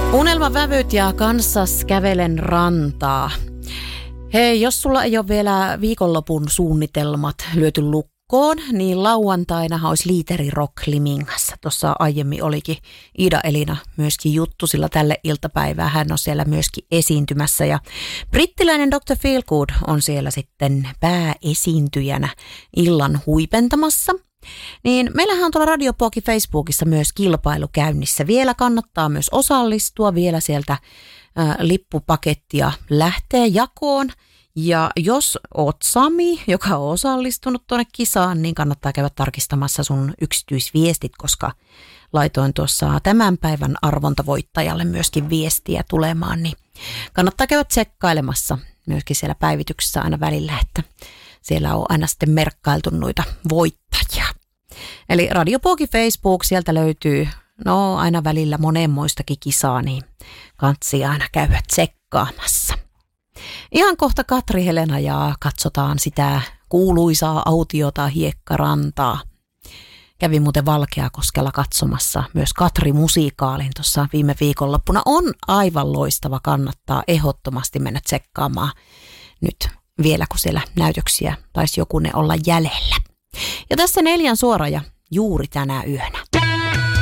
Unelmavävyt ja Kansas kävelen rantaa. Hei, jos sulla ei ole vielä viikonlopun suunnitelmat lyöty lukkoon, niin lauantainahan olisi Liiteri Rock Limingassa. Tuossa aiemmin olikin Iida-Elina myöskin juttu, sillä tälle iltapäivää hän on siellä myöskin esiintymässä. Ja brittiläinen Dr. Feelgood on siellä sitten pääesiintyjänä illan huipentamassa. Niin meillähän on tuolla Radio Poki Facebookissa myös kilpailu käynnissä. Vielä kannattaa myös osallistua, vielä sieltä lippupakettia lähtee jakoon. Ja jos oot Sami, joka on osallistunut tuonne kisaan, niin kannattaa käydä tarkistamassa sun yksityisviestit, koska laitoin tuossa tämän päivän arvontavoittajalle myöskin viestiä tulemaan. Niin kannattaa käydä tsekkailemassa myöskin siellä päivityksessä aina välillä, että siellä on aina sitten merkkailtu noita voittajia. Eli Radio Poki Facebook, sieltä löytyy aina välillä monenmoistakin kisaa, niin kannattaa aina käydä tsekkaamassa. Ihan kohta Katri Helena ja katsotaan sitä kuuluisaa autiota Hiekkarantaa. Kävin muuten Valkeakoskella katsomassa myös Katri-musiikaalin tuossa viime viikonloppuna. On aivan loistava, kannattaa ehdottomasti mennä tsekkaamaan nyt vielä, kun siellä näytöksiä taisi jokunen olla jäljellä. Ja tässä 4 suoraja juuri tänä yönä.